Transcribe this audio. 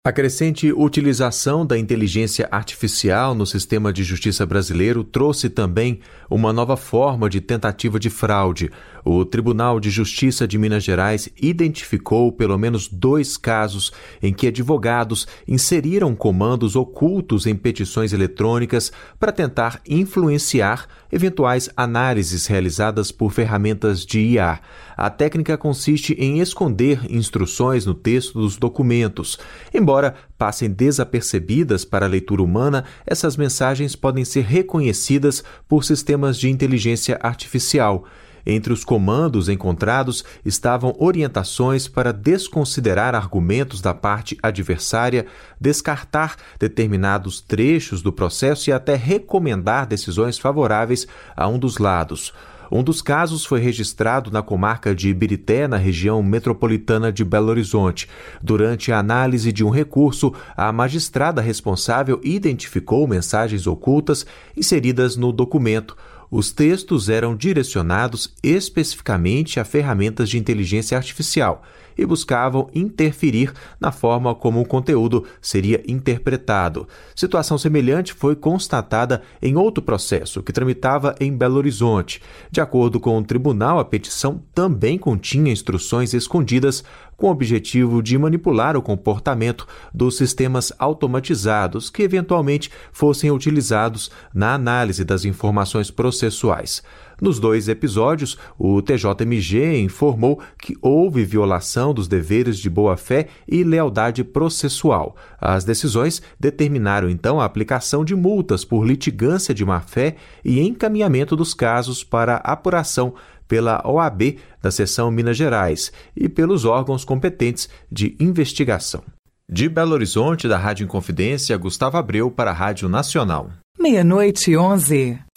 A crescente utilização da inteligência artificial no sistema de justiça brasileiro trouxe também uma nova forma de tentativa de fraude. O Tribunal de Justiça de Minas Gerais identificou pelo menos 2 casos em que advogados inseriram comandos ocultos em petições eletrônicas para tentar influenciar eventuais análises realizadas por ferramentas de IA. A técnica consiste em esconder instruções no texto dos documentos. Embora passem desapercebidas para a leitura humana, essas mensagens podem ser reconhecidas por sistemas de inteligência artificial. Entre os comandos encontrados estavam orientações para desconsiderar argumentos da parte adversária, descartar determinados trechos do processo e até recomendar decisões favoráveis a um dos lados. Um dos casos foi registrado na comarca de Ibirité, na região metropolitana de Belo Horizonte. Durante a análise de um recurso, a magistrada responsável identificou mensagens ocultas inseridas no documento. Os textos eram direcionados especificamente a ferramentas de inteligência artificial e buscavam interferir na forma como o conteúdo seria interpretado. Situação semelhante foi constatada em outro processo, que tramitava em Belo Horizonte. De acordo com o tribunal, a petição também continha instruções escondidas com o objetivo de manipular o comportamento dos sistemas automatizados que eventualmente fossem utilizados na análise das informações processuais. Nos 2 episódios, o TJMG informou que houve violação dos deveres de boa-fé e lealdade processual. As decisões determinaram, então, a aplicação de multas por litigância de má-fé e encaminhamento dos casos para apuração pela OAB da Seção Minas Gerais e pelos órgãos competentes de investigação. De Belo Horizonte, da Rádio Inconfidência, Gustavo Abreu para a Rádio Nacional. 00:11.